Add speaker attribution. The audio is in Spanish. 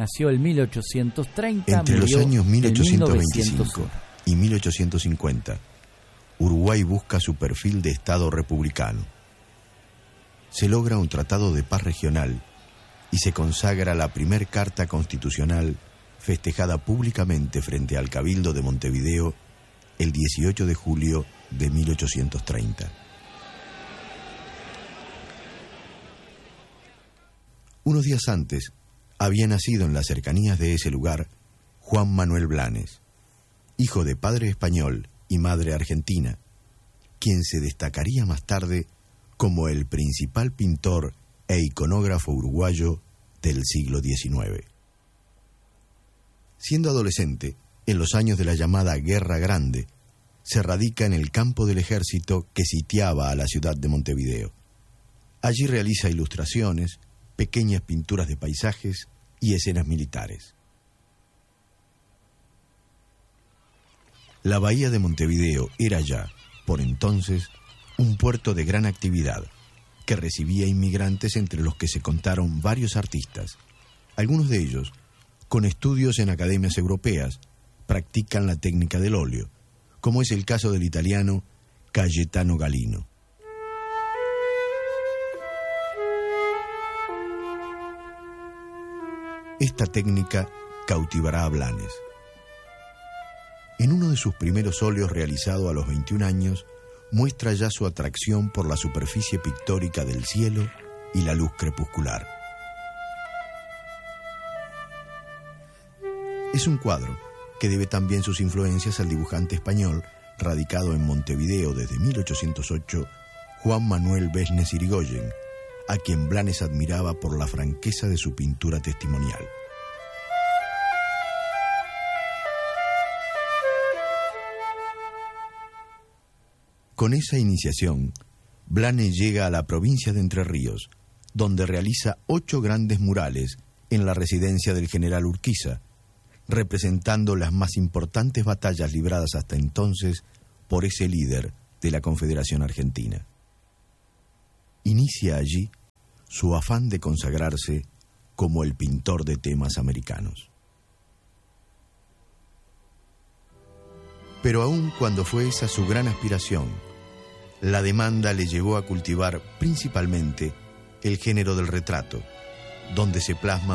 Speaker 1: Nació en 1830,
Speaker 2: Entre los
Speaker 1: murió
Speaker 2: años
Speaker 1: en
Speaker 2: 1825
Speaker 1: 1901.
Speaker 2: y 1850, Uruguay busca su perfil de Estado republicano. Se logra un tratado de paz regional y se consagra la primer Carta Constitucional festejada públicamente frente al Cabildo de Montevideo el 18 de julio de 1830. Unos días antes, había nacido en las cercanías de ese lugar Juan Manuel Blanes, hijo de padre español y madre argentina, quien se destacaría más tarde como el principal pintor e iconógrafo uruguayo del siglo XIX. Siendo adolescente, en los años de la llamada Guerra Grande, se radica en el campo del ejército que sitiaba a la ciudad de Montevideo. Allí realiza ilustraciones, pequeñas pinturas de paisajes y escenas militares. La bahía de Montevideo era ya, por entonces, un puerto de gran actividad, que recibía inmigrantes entre los que se contaron varios artistas. Algunos de ellos, con estudios en academias europeas, practican la técnica del óleo, como es el caso del italiano Cayetano Galino. Esta técnica cautivará a Blanes. En uno de sus primeros óleos realizado a los 21 años, muestra ya su atracción por la superficie pictórica del cielo y la luz crepuscular. Es un cuadro que debe también sus influencias al dibujante español, radicado en Montevideo desde 1808, Juan Manuel Besnes Irigoyen, a quien Blanes admiraba por la franqueza de su pintura testimonial. Con esa iniciación, Blanes llega a la provincia de Entre Ríos, donde realiza 8 grandes murales en la residencia del general Urquiza, representando las más importantes batallas libradas hasta entonces por ese líder de la Confederación Argentina. Inicia allí su afán de consagrarse como el pintor de temas americanos. Pero aun cuando fue esa su gran aspiración, la demanda le llevó a cultivar principalmente el género del retrato, donde se plasman